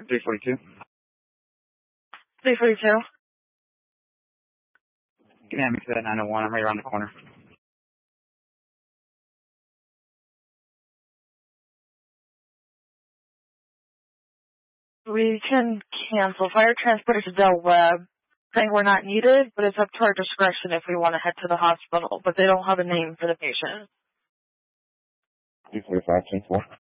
342. 342. Can you hand me to that 901? I'm right around the corner. We can cancel. Fire transport to Del Webb. Saying we're not needed, but it's up to our discretion if we want to head to the hospital. But they don't have a name for the patient. 245, 24.